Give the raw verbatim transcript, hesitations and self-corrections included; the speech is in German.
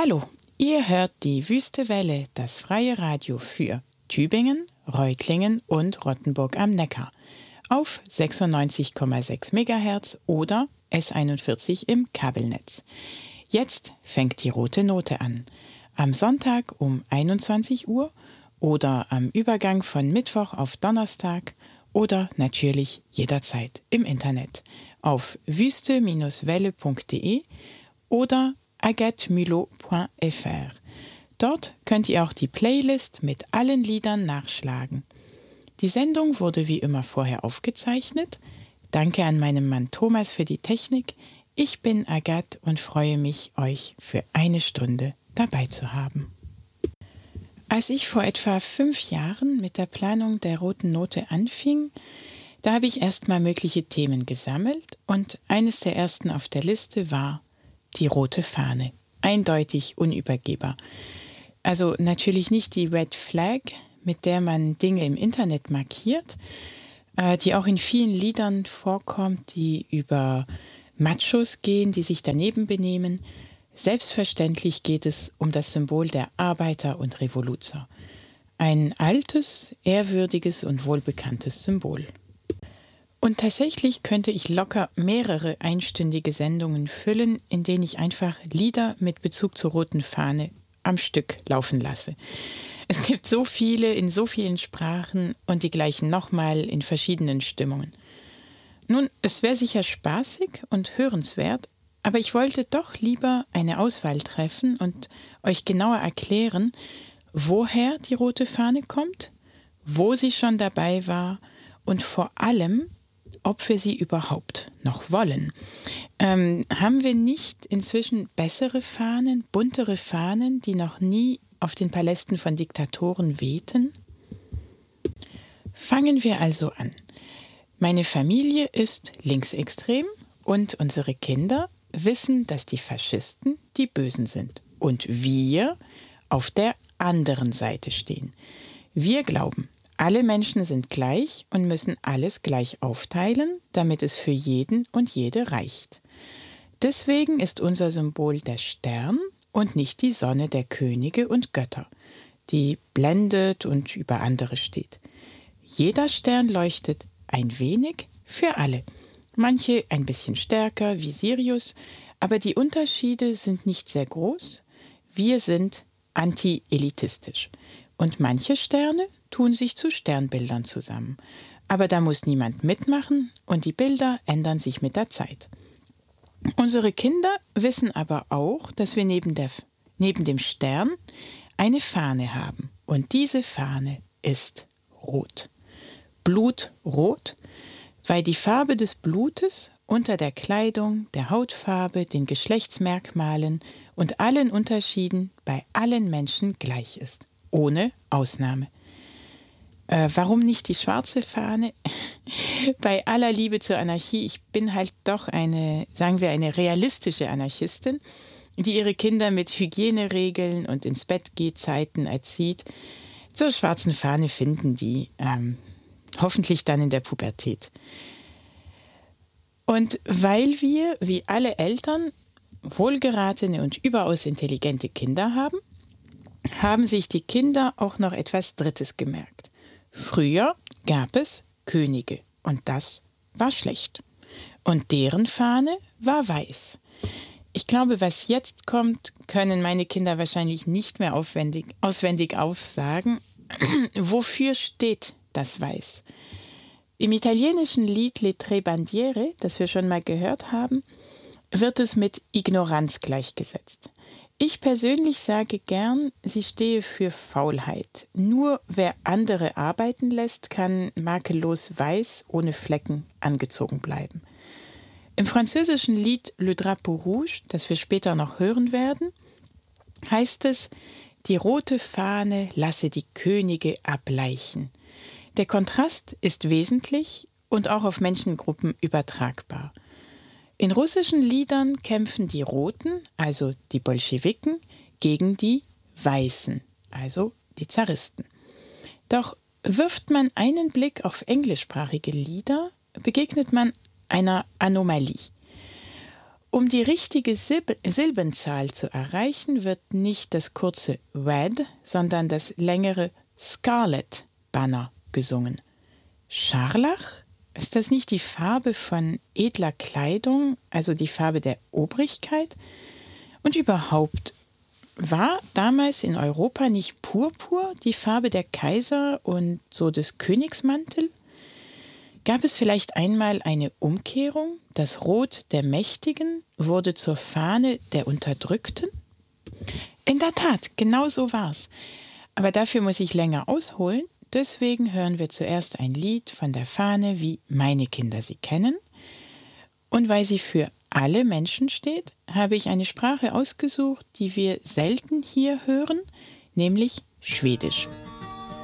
Hallo, ihr hört die Wüste Welle, das freie Radio für Tübingen, Reutlingen und Rottenburg am Neckar auf sechsundneunzig Komma sechs Megahertz oder S einundvierzig im Kabelnetz. Jetzt fängt die rote Note an. Am Sonntag um einundzwanzig Uhr oder am Übergang von Mittwoch auf Donnerstag oder natürlich jederzeit im Internet auf wüste Welle punkt de oder agathe mulot punkt f r. Dort könnt ihr auch die Playlist mit allen Liedern nachschlagen. Die Sendung wurde wie immer vorher aufgezeichnet. Danke an meinen Mann Thomas für die Technik. Ich bin Agathe und freue mich, euch für eine Stunde dabei zu haben. Als ich vor etwa fünf Jahren mit der Planung der roten Note anfing, da habe ich erstmal mögliche Themen gesammelt und eines der ersten auf der Liste war die rote Fahne. Eindeutig unübergehbar. Also natürlich nicht die Red Flag, mit der man Dinge im Internet markiert, äh, die auch in vielen Liedern vorkommt, die über Machos gehen, die sich daneben benehmen. Selbstverständlich geht es um das Symbol der Arbeiter und Revoluzer. Ein altes, ehrwürdiges und wohlbekanntes Symbol. Und tatsächlich könnte ich locker mehrere einstündige Sendungen füllen, in denen ich einfach Lieder mit Bezug zur roten Fahne am Stück laufen lasse. Es gibt so viele in so vielen Sprachen und die gleichen nochmal in verschiedenen Stimmungen. Nun, es wäre sicher spaßig und hörenswert, aber ich wollte doch lieber eine Auswahl treffen und euch genauer erklären, woher die rote Fahne kommt, wo sie schon dabei war und vor allem, ob wir sie überhaupt noch wollen. Ähm, haben wir nicht inzwischen bessere Fahnen, buntere Fahnen, die noch nie auf den Palästen von Diktatoren wehten? Fangen wir also an. Meine Familie ist linksextrem und unsere Kinder wissen, dass die Faschisten die Bösen sind und wir auf der anderen Seite stehen. Wir glauben, alle Menschen sind gleich und müssen alles gleich aufteilen, damit es für jeden und jede reicht. Deswegen ist unser Symbol der Stern und nicht die Sonne der Könige und Götter, die blendet und über andere steht. Jeder Stern leuchtet ein wenig für alle. Manche ein bisschen stärker, wie Sirius, aber die Unterschiede sind nicht sehr groß. Wir sind anti-elitistisch. Und manche Sterne tun sich zu Sternbildern zusammen. Aber da muss niemand mitmachen und die Bilder ändern sich mit der Zeit. Unsere Kinder wissen aber auch, dass wir neben, der, neben dem Stern eine Fahne haben. Und diese Fahne ist rot. Blutrot, weil die Farbe des Blutes unter der Kleidung, der Hautfarbe, den Geschlechtsmerkmalen und allen Unterschieden bei allen Menschen gleich ist. Ohne Ausnahme. Äh, warum nicht die schwarze Fahne? Bei aller Liebe zur Anarchie, ich bin halt doch eine, sagen wir, eine realistische Anarchistin, die ihre Kinder mit Hygieneregeln und ins Bettgehzeiten erzieht. Zur schwarzen Fahne finden die ähm, hoffentlich dann in der Pubertät. Und weil wir, wie alle Eltern, wohlgeratene und überaus intelligente Kinder haben, haben sich die Kinder auch noch etwas Drittes gemerkt. Früher gab es Könige und das war schlecht. Und deren Fahne war weiß. Ich glaube, was jetzt kommt, können meine Kinder wahrscheinlich nicht mehr aufwendig, auswendig aufsagen. Wofür steht das Weiß? Im italienischen Lied Le Tre Bandiere, das wir schon mal gehört haben, wird es mit Ignoranz gleichgesetzt. Ich persönlich sage gern, sie stehe für Faulheit. Nur wer andere arbeiten lässt, kann makellos weiß, ohne Flecken angezogen bleiben. Im französischen Lied Le Drapeau Rouge, das wir später noch hören werden, heißt es, die rote Fahne lasse die Könige ableichen. Der Kontrast ist wesentlich und auch auf Menschengruppen übertragbar. In russischen Liedern kämpfen die Roten, also die Bolschewiken, gegen die Weißen, also die Zaristen. Doch wirft man einen Blick auf englischsprachige Lieder, begegnet man einer Anomalie. Um die richtige Silb- Silbenzahl zu erreichen, wird nicht das kurze Red, sondern das längere Scarlet Banner gesungen. Scharlach? Ist das nicht die Farbe von edler Kleidung, also die Farbe der Obrigkeit? Und überhaupt, war damals in Europa nicht Purpur die Farbe der Kaiser und so des Königsmantel? Gab es vielleicht einmal eine Umkehrung? Das Rot der Mächtigen wurde zur Fahne der Unterdrückten? In der Tat, genau so war's. Aber dafür muss ich länger ausholen. Deswegen hören wir zuerst ein Lied von der Fahne, wie meine Kinder sie kennen. Und weil sie für alle Menschen steht, habe ich eine Sprache ausgesucht, die wir selten hier hören, nämlich Schwedisch.